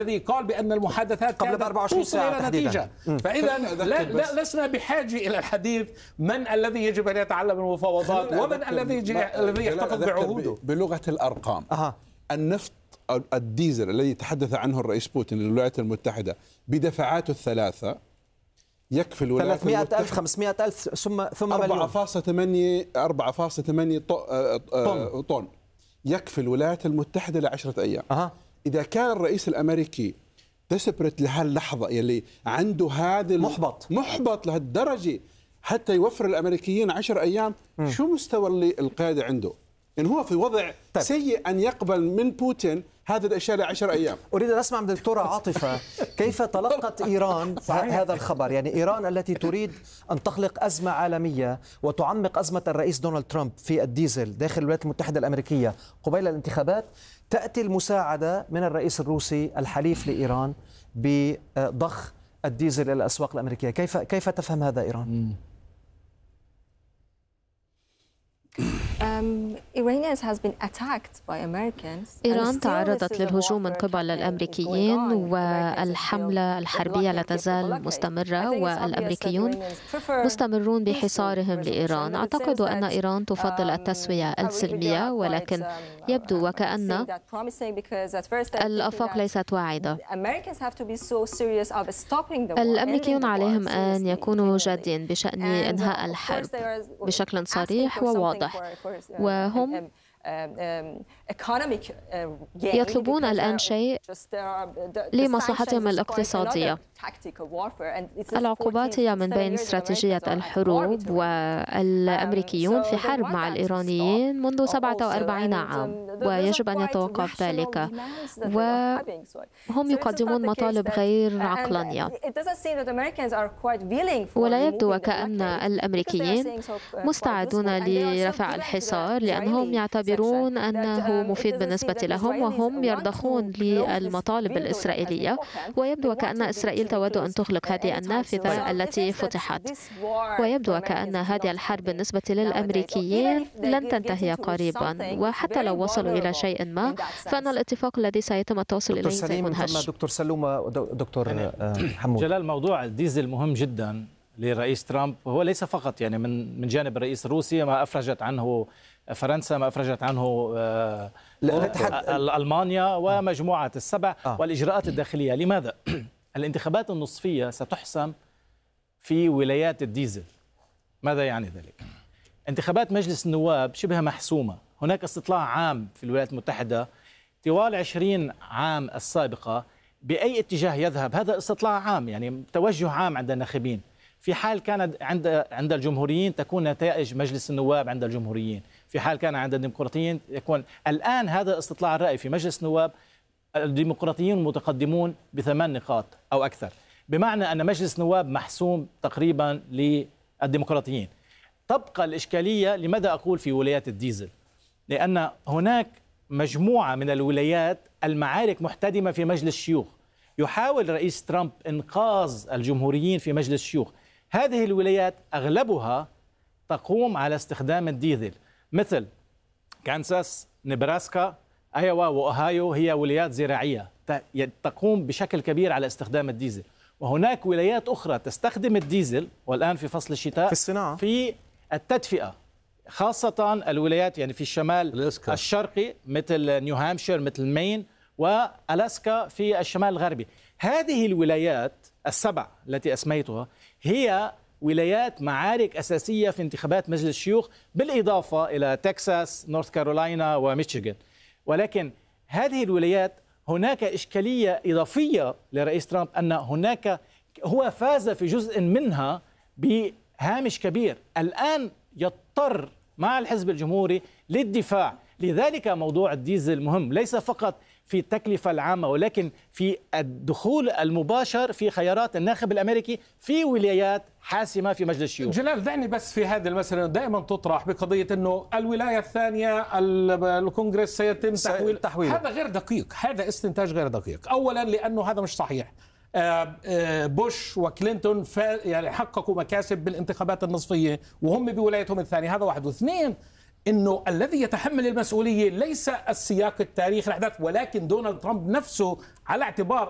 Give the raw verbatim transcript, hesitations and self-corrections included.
الذي قال بأن المحادثات قبل ب أربعة وعشرين ساعة إلى نتيجة. فإذا لا, لا لسنا بحاجة إلى الحديث من الذي يجب أن يتعلم المفاوضات ومن الذي الذي يحتفظ بعهوده. بلغة الأرقام أه. النفط الديزل الذي تحدث عنه الرئيس بوتين للولايات المتحدة بدفعاته الثلاثة يكفي الولايات ثلاثمائة ألف خمسمائة ألف ثم ثم أربعة فاصلة ثمانية أربعة فاصلة ثمانية طن طن يكفي الولايات المتحدة لعشرة أيام. أه. إذا كان الرئيس الأمريكي تسبرت لهاللحظة يلي عنده هذا محبط محبط لهالدرجة حتى يوفر الأمريكيين عشر أيام، م. شو مستوى اللي القادة عنده؟ إن هو في وضع طيب. سيء أن يقبل من بوتين هذه الأشياء لعشر أيام. أريد أن أسمع من دكتورة عاطفة كيف تلقت إيران هذا الخبر؟ يعني إيران التي تريد أن تخلق أزمة عالمية وتعمق أزمة الرئيس دونالد ترامب في الديزل داخل الولايات المتحدة الأمريكية قبيل الانتخابات، تأتي المساعدة من الرئيس الروسي الحليف لإيران بضخ الديزل إلى الأسواق الأمريكية. كيف كيف تفهم هذا إيران؟ إيران تعرضت للهجوم من قبل الأمريكيين والحملة الحربية لا تزال مستمرة والأمريكيون مستمرون بحصارهم لإيران. أعتقد أن إيران تفضل التسوية السلمية، ولكن يبدو وكأن الآفاق ليست واعدة. الأمريكيون عليهم أن يكونوا جادين بشأن إنهاء الحرب بشكل صريح وواضح، وهم يطلبون الآن شيء لمصلحتهم الاقتصادية. العقوبات هي من بين استراتيجية الحروب، والأمريكيون في حرب مع الإيرانيين منذ سبعة وأربعين عام ويجب أن يتوقف ذلك، وهم يقدمون مطالب غير عقلانية، ولا يبدو وكأن الأمريكيين مستعدون لرفع الحصار لأنهم يعتبرون أنه مفيد بالنسبة لهم، وهم يرضخون للمطالب الإسرائيلية، ويبدو وكأن إسرائيل تود أن تغلق هذه النافذة التي فتحت، ويبدو وكأن هذه الحرب بالنسبة للأمريكيين لن تنتهي قريبا، وحتى لو وصلوا إلى شيء ما فإن الاتفاق الذي سيتم التوصل إليه سيكون هش. دكتور سلوم ودكتور حمود. جلال، موضوع الديزل مهم جدا للرئيس ترامب، هو ليس فقط يعني من من جانب الرئيس الروسي، ما أفرجت عنه فرنسا، ما أفرجت عنه ألمانيا ومجموعة السبع آه. والإجراءات الداخلية. لماذا؟ الانتخابات النصفية ستحسم في ولايات الديزل. ماذا يعني ذلك؟ انتخابات مجلس النواب شبه محسومة، هناك استطلاع عام في الولايات المتحدة طوال عشرين عام السابقة بأي اتجاه يذهب، هذا استطلاع عام يعني توجه عام عند الناخبين. في حال كان عند عند الجمهوريين تكون نتائج مجلس النواب عند الجمهوريين، في حال كان عند الديمقراطيين يكون. الآن هذا استطلاع الرأي في مجلس النواب الديمقراطيون متقدمون بثمان نقاط أو أكثر، بمعنى أن مجلس النواب محسوم تقريبا للديمقراطيين. تبقى الإشكالية، لماذا أقول في ولايات الديزل؟ لأن هناك مجموعة من الولايات المعارك محتدمة في مجلس الشيوخ، يحاول رئيس ترامب إنقاذ الجمهوريين في مجلس الشيوخ. هذه الولايات أغلبها تقوم على استخدام الديزل، مثل كانساس، نبراسكا، أيوا وأوهايو، هي ولايات زراعية تقوم بشكل كبير على استخدام الديزل. وهناك ولايات أخرى تستخدم الديزل والآن في فصل الشتاء في الصناعة، في التدفئة، خاصة الولايات يعني في الشمال الاسكا. الشرقي مثل نيو هامشير، مثل مين، وألاسكا في الشمال الغربي. هذه الولايات السبع التي أسميتها هي ولايات معارك أساسية في انتخابات مجلس الشيوخ، بالإضافة إلى تكساس، نورث كارولاينا وميشيغان. ولكن هذه الولايات هناك إشكالية إضافية لرئيس ترامب، أن هناك هو فاز في جزء منها بهامش كبير، الآن يضطر مع الحزب الجمهوري للدفاع. لذلك موضوع الديزل مهم، ليس فقط في التكلفة العامة ولكن في الدخول المباشر في خيارات الناخب الأمريكي في ولايات حاسمة في مجلس الشيوخ. جلال، دعني بس في هذه المسألة دائما تطرح بقضية أنه الولاية الثانية الكونغرس سيتم تحويل. تحويل هذا غير دقيق، هذا استنتاج غير دقيق. أولا لأنه هذا مش صحيح. بوش وكلينتون يعني حققوا مكاسب بالانتخابات النصفية وهم بولايتهم الثانية، هذا واحد. واثنين، انه الذي يتحمل المسؤوليه ليس السياق التاريخي الاحداث ولكن دونالد ترامب نفسه، على اعتبار